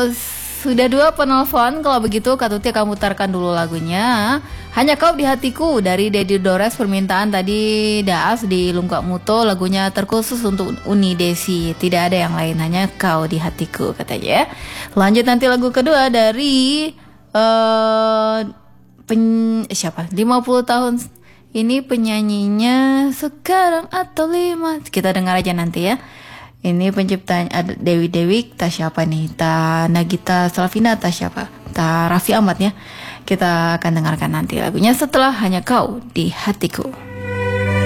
sudah 2 penelpon. Kalau begitu Kak Tuti akan putarkan dulu lagunya Hanya Kau di Hatiku dari Dedi Dores. Permintaan tadi Daas di Lunggak Muto. Lagunya terkhusus untuk Uni Desi. Tidak ada yang lain, hanya Kau di Hatiku katanya ya. Lanjut nanti lagu kedua dari siapa? 50 tahun ini penyanyinya sekarang atau 5. Kita dengar aja nanti ya. Ini penciptanya ada Dewi Dewi, tak siapa nih? Tak Nagita Slavina, tak siapa? Tak Raffi Ahmad ya. Kita akan dengarkan nanti lagunya setelah Hanya Kau di Hatiku.